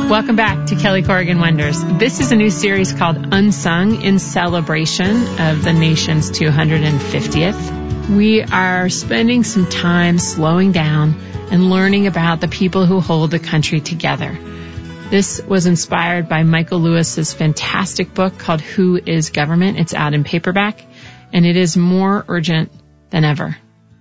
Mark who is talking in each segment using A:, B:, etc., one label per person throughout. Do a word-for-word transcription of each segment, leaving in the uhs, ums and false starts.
A: Welcome back to Kelly Corrigan Wonders. This is a new series called Unsung in celebration of the nation's two hundred fiftieth. We are spending some time slowing down and learning about the people who hold the country together. This was inspired by Michael Lewis's fantastic book called Who is Government? It's out in paperback, and it is more urgent than ever.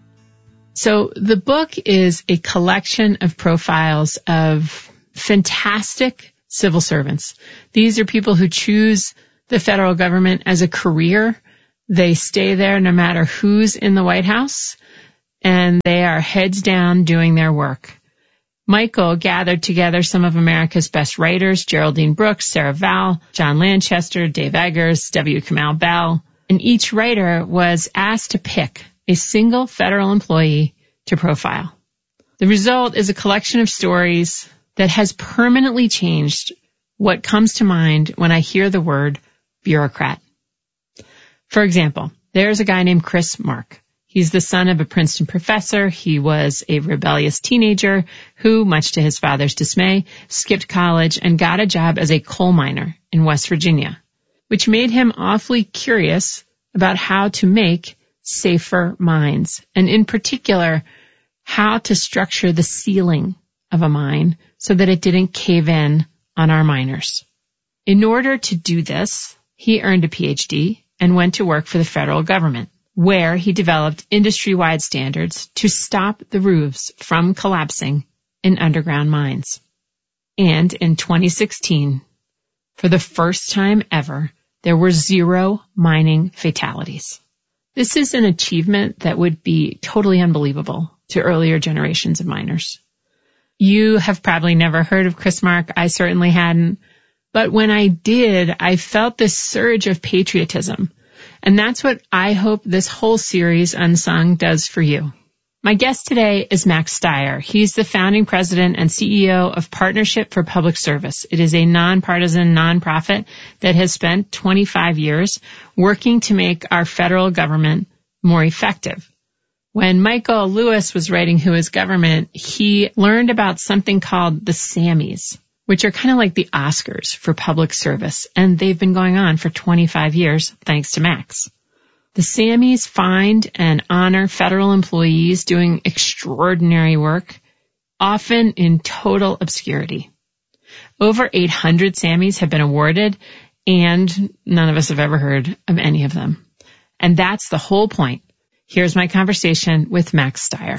A: So the book is a collection of profiles of fantastic civil servants. These are people who choose the federal government as a career. They stay there no matter who's in the White House, and they are heads down doing their work. Michael gathered together some of America's best writers, Geraldine Brooks, Sarah Vowell, John Lanchester, Dave Eggers, W. Kamau Bell, and each writer was asked to pick a single federal employee to profile. The result is a collection of stories that has permanently changed what comes to mind when I hear the word bureaucrat. For example, there's a guy named Chris Mark. He's the son of a Princeton professor. He was a rebellious teenager who, much to his father's dismay, skipped college and got a job as a coal miner in West Virginia, which made him awfully curious about how to make safer mines, and in particular, how to structure the ceiling of a mine so that it didn't cave in on our miners. In order to do this, he earned a P H D and went to work for the federal government, where he developed industry-wide standards to stop the roofs from collapsing in underground mines. And in twenty sixteen, for the first time ever, there were zero mining fatalities. This is an achievement that would be totally unbelievable to earlier generations of miners. You have probably never heard of Chris Mark. I certainly hadn't. But when I did, I felt this surge of patriotism. And that's what I hope this whole series, Unsung, does for you. My guest today is Max Stier. He's the founding president and C E O of Partnership for Public Service. It is a nonpartisan nonprofit that has spent twenty-five years working to make our federal government more effective. When Michael Lewis was writing Who is Government, he learned about something called the Sammys, which are kind of like the Oscars for public service, and they've been going on for twenty-five years, thanks to Max. The Sammys find and honor federal employees doing extraordinary work, often in total obscurity. Over eight hundred Sammys have been awarded, and none of us have ever heard of any of them. And that's the whole point. Here's my conversation with Max Stier.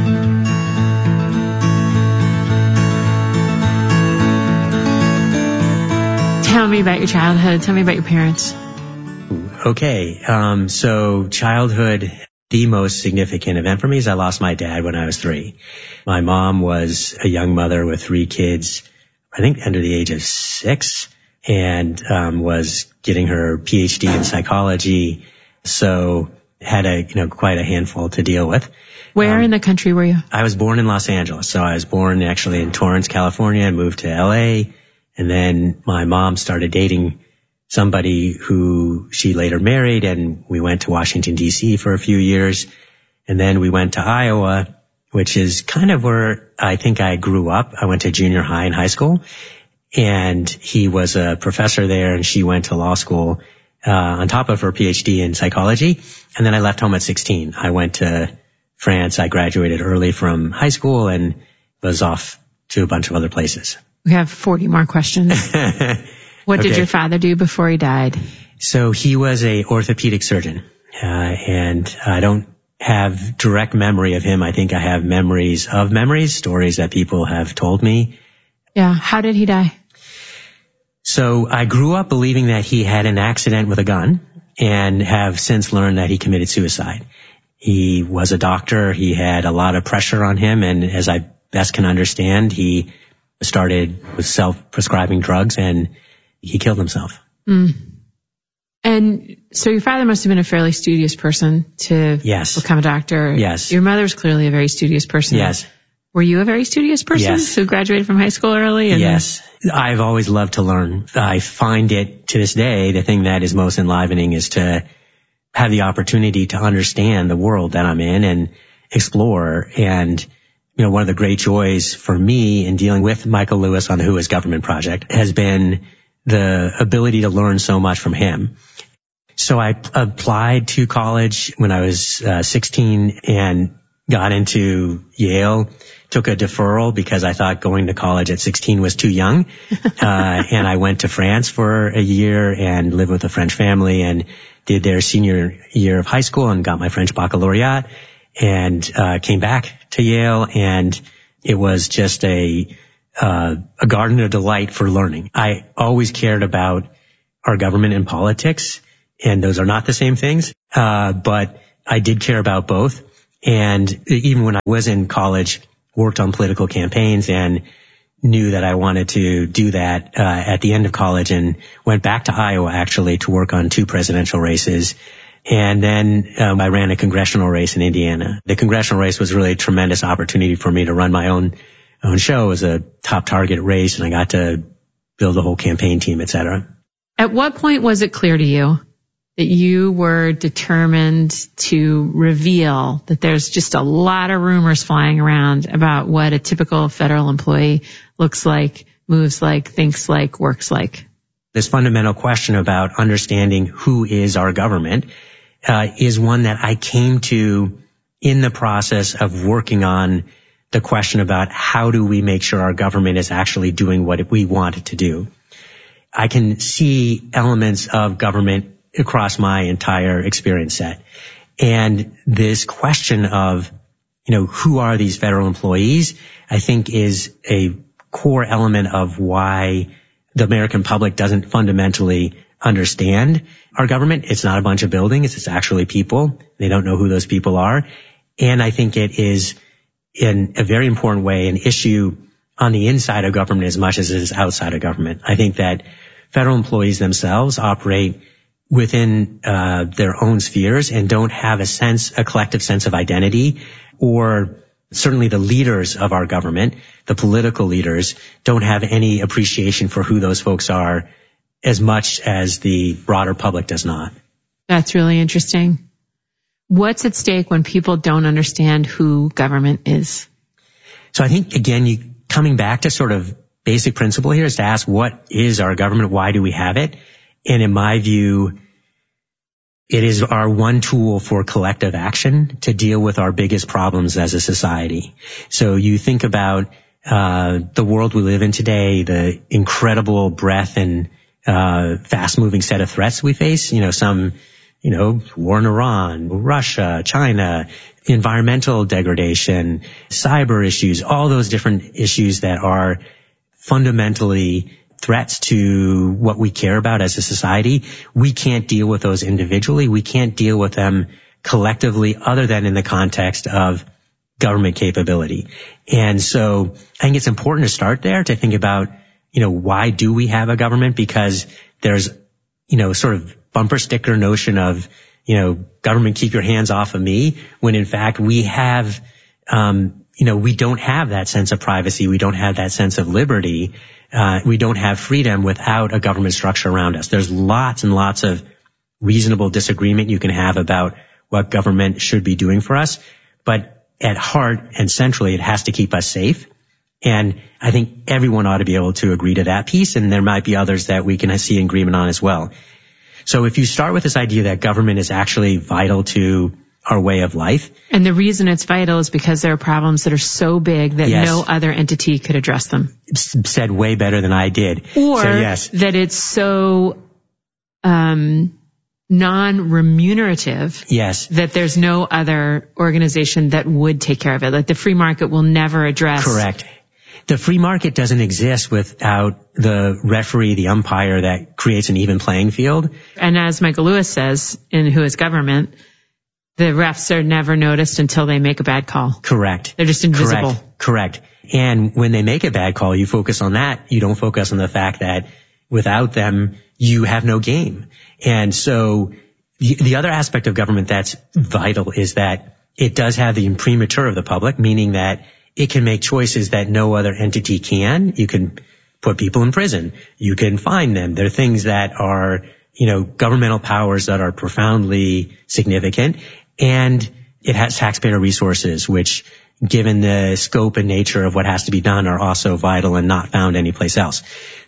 A: Tell me about your childhood. Tell me about your parents.
B: Okay, um, so childhood, the most significant event for me is I lost my dad when I was three. My mom was a young mother with three kids, I think under the age of six, and um, was getting her P H D in psychology, so had a, you know, quite a handful to deal with.
A: Where
B: um,
A: in the country were you?
B: I was born in Los Angeles, so I was born actually in Torrance, California, and moved to L A, and then my mom started dating somebody who she later married, and we went to Washington, D C for a few years. And then we went to Iowa, which is kind of where I think I grew up. I went to junior high and high school, and he was a professor there, and she went to law school uh, on top of her P H D in psychology. And then I left home at sixteen. I went to France. I graduated early from high school and was off to a bunch of other places.
A: We have forty more questions. What
B: okay.
A: did your father do before he died?
B: So he was a orthopedic surgeon, uh, and I don't have direct memory of him. I think I have memories of memories, stories that people have told me.
A: Yeah. How did he die?
B: So I grew up believing that he had an accident with a gun, and have since learned that he committed suicide. He was a doctor. He had a lot of pressure on him, and as I best can understand, he started with self-prescribing drugs, and he killed himself.
A: Mm. And so your father must have been a fairly studious person to
B: yes.
A: become a doctor.
B: Yes.
A: Your mother was clearly a very studious person.
B: Yes.
A: Were you a very studious person
B: yes.
A: who graduated from high school early? And
B: yes. I've always loved to learn. I find it, to this day, the thing that is most enlivening is to have the opportunity to understand the world that I'm in and explore. And you know, one of the great joys for me in dealing with Michael Lewis on the Who is Government project has been the ability to learn so much from him. So I applied to college when I was uh, sixteen and got into Yale, took a deferral because I thought going to college at sixteen was too young. Uh, and I went to France for a year and lived with a French family and did their senior year of high school and got my French baccalaureate and uh, came back to Yale. And it was just a, uh, a garden of delight for learning. I always cared about our government and politics, and those are not the same things. Uh, but I did care about both. And even when I was in college, worked on political campaigns and knew that I wanted to do that uh, at the end of college, and went back to Iowa actually to work on two presidential races. And then um, I ran a congressional race in Indiana. The congressional race was really a tremendous opportunity for me to run my own own show. It was a top target race, and I got to build a whole campaign team, et cetera.
A: At what point was it clear to you that you were determined to reveal that there's just a lot of rumors flying around about what a typical federal employee looks like, moves like, thinks like, works like?
B: This fundamental question about understanding who is our government uh, is one that I came to in the process of working on the question about how do we make sure our government is actually doing what we want it to do. I can see elements of government across my entire experience set. And this question of, you know, who are these federal employees, I think is a core element of why the American public doesn't fundamentally understand our government. It's not a bunch of buildings. It's actually people. They don't know who those people are. And I think it is in a very important way an issue on the inside of government as much as it is outside of government. I think that federal employees themselves operate within uh their own spheres and don't have a sense, a collective sense of identity, or certainly the leaders of our government, the political leaders, don't have any appreciation for who those folks are as much as the broader public does not.
A: That's really interesting. What's at stake when people don't understand who government is?
B: So I think, again, you coming back to sort of basic principle here is to ask, what is our government? Why do we have it? And in my view, it is our one tool for collective action to deal with our biggest problems as a society. So you think about uh the world we live in today, the incredible breadth and uh fast-moving set of threats we face. You know, some, you know, war in Iran, Russia, China, environmental degradation, cyber issues, all those different issues that are fundamentally threats to what we care about as a society. We can't deal with those individually. We can't deal with them collectively other than in the context of government capability. And so I think it's important to start there to think about, you know, why do we have a government? Because there's, you know, sort of bumper sticker notion of, you know, government, keep your hands off of me, when in fact we have, um, you know, we don't have that sense of privacy. We don't have that sense of liberty. Uh, we don't have freedom without a government structure around us. There's lots and lots of reasonable disagreement you can have about what government should be doing for us. But at heart and centrally, it has to keep us safe. And I think everyone ought to be able to agree to that piece. And there might be others that we can see agreement on as well. So if you start with this idea that government is actually vital to our way of life.
A: And the reason it's vital is because there are problems that are so big that
B: yes.
A: no other entity could address them.
B: Said way better than I did.
A: Or
B: so, yes.
A: that it's so um, non-remunerative
B: yes.
A: that there's no other organization that would take care of it. Like the free market will never address.
B: Correct. The free market doesn't exist without the referee, the umpire that creates an even playing field.
A: And as Michael Lewis says in Who is Government, the refs are never noticed until they make a bad call.
B: Correct.
A: They're just invisible.
B: Correct. Correct. And when they make a bad call, you focus on that. You don't focus on the fact that without them, you have no game. And so the, the other aspect of government that's vital is that it does have the imprimatur of the public, meaning that it can make choices that no other entity can. You can put people in prison. You can fine them. There are things that are, you know, governmental powers that are profoundly significant. And it has taxpayer resources, which, given the scope and nature of what has to be done, are also vital and not found anyplace else.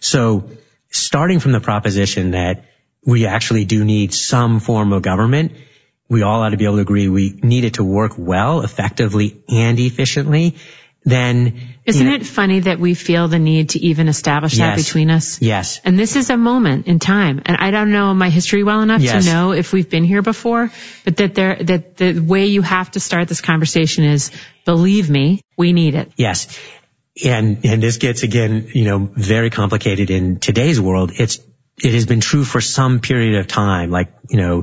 B: So starting from the proposition that we actually do need some form of government, we all ought to be able to agree we need it to work well, effectively, and efficiently. Then,
A: isn't
B: you know,
A: it funny that we feel the need to even establish
B: yes,
A: that between us?
B: Yes.
A: And this is a moment in time. And I don't know my history well enough
B: yes.
A: to know if we've been here before, but that there, that the way you have to start this conversation is, believe me, we need it.
B: Yes. And, and this gets, again, you know, very complicated in today's world. It's, it has been true for some period of time, like, you know,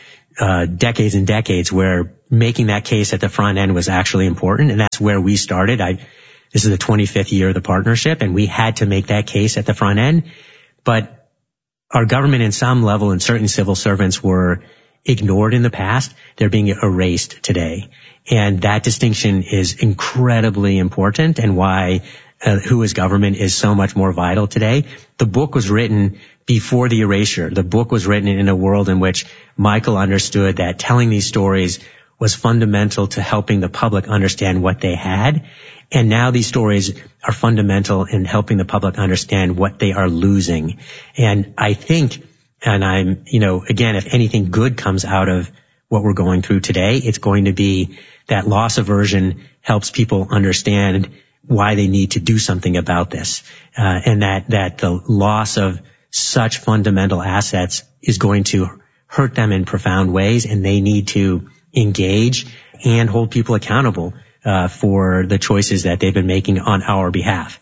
B: uh, decades and decades, where making that case at the front end was actually important. And that's where we started. I, this is the twenty-fifth year of the partnership, and we had to make that case at the front end. But our government, in some level, and certain civil servants, were ignored in the past. They're being erased today. And that distinction is incredibly important, and why uh, who is government is so much more vital today. The book was written before the erasure. The book was written in a world in which Michael understood that telling these stories was fundamental to helping the public understand what they had. And now these stories are fundamental in helping the public understand what they are losing. And I think, and I'm, you know, again, if anything good comes out of what we're going through today, it's going to be that loss aversion helps people understand why they need to do something about this. Uh, and that, that the loss of such fundamental assets is going to hurt them in profound ways, and they need to engage and hold people accountable uh, for the choices that they've been making on our behalf.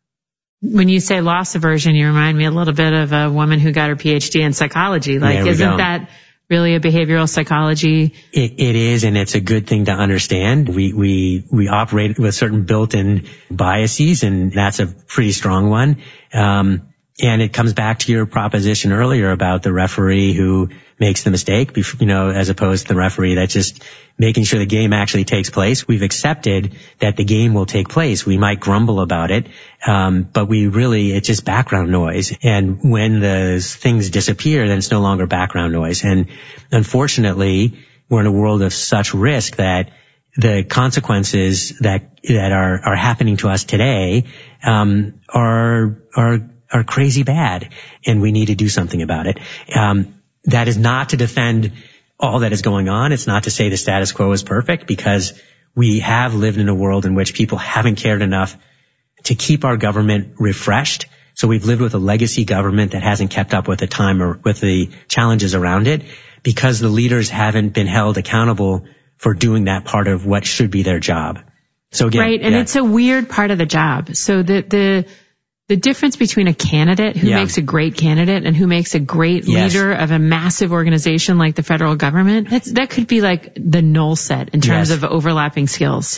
A: When you say loss aversion, you remind me a little bit of a woman who got her P H D in psychology. Like, isn't go. that really a behavioral psychology?
B: It, it is, and it's a good thing to understand. We, we, we operate with certain built-in biases, and that's a pretty strong one. Um, and it comes back to your proposition earlier about the referee who makes the mistake, you know, as opposed to the referee that's just making sure the game actually takes place. We've accepted that the game will take place. We might grumble about it, um, but we really, it's just background noise. And when the things disappear, then it's no longer background noise. And unfortunately, we're in a world of such risk that the consequences that that are are happening to us today um, are are are crazy bad, and we need to do something about it. Um, That is not to defend all that is going on. It's not to say the status quo is perfect, because we have lived in a world in which people haven't cared enough to keep our government refreshed. So we've lived with a legacy government that hasn't kept up with the time or with the challenges around it, because the leaders haven't been held accountable for doing that part of what should be their job. So again,
A: right, and
B: yeah.
A: it's a weird part of the job. So the the The difference between a candidate who yeah. makes a great candidate and who makes a great yes. leader of a massive organization like the federal government, that's, that could be like the null set in terms yes. of overlapping skills.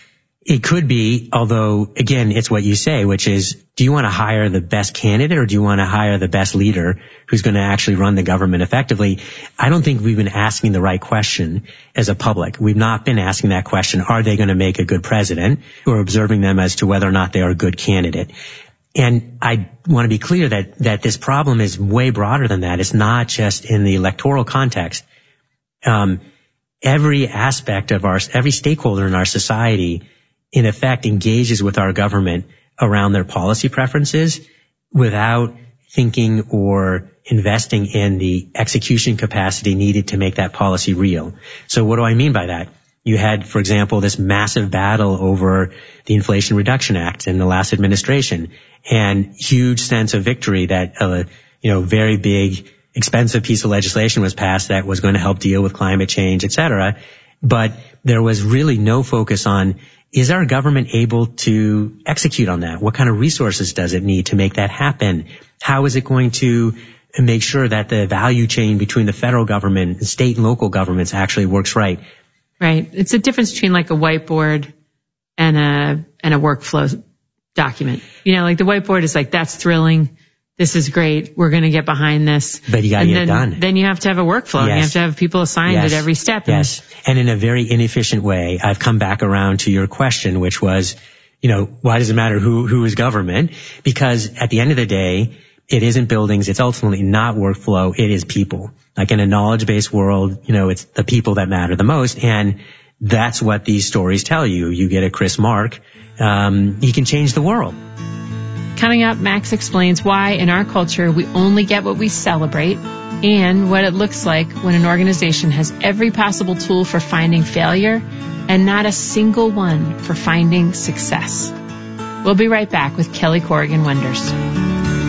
B: It could be, although, again, it's what you say, which is, do you want to hire the best candidate, or do you want to hire the best leader who's going to actually run the government effectively? I don't think we've been asking the right question as a public. We've not been asking that question, are they going to make a good president? We're observing them as to whether or not they are a good candidate. And I want to be clear that, that this problem is way broader than that. It's not just in the electoral context. Um, every aspect of our, every stakeholder in our society, in effect, engages with our government around their policy preferences without thinking or investing in the execution capacity needed to make that policy real. So what do I mean by that? You had, for example, this massive battle over the Inflation Reduction Act in the last administration, and huge sense of victory that a, you know, very big, expensive piece of legislation was passed that was going to help deal with climate change, et cetera. But there was really no focus on, is our government able to execute on that? What kind of resources does it need to make that happen? How is it going to make sure that the value chain between the federal government and state and local governments actually works right?
A: Right. It's a difference between like a whiteboard and a and a workflow document. You know, like the whiteboard is like, that's thrilling. This is great. We're going to get behind this.
B: But you got to get
A: then,
B: it done.
A: Then you have to have a workflow. Yes. And you have to have people assigned yes. at every step.
B: Yes. And in a very inefficient way, I've come back around to your question, which was, you know, why does it matter who who is government? Because at the end of the day, it isn't buildings. It's ultimately not workflow. It is people. Like in a knowledge-based world, you know, it's the people that matter the most. And that's what these stories tell you. You get a Chris Mark, um, he can change the world.
A: Coming up, Max explains why in our culture we only get what we celebrate, and what it looks like when an organization has every possible tool for finding failure and not a single one for finding success. We'll be right back with Kelly Corrigan Wonders.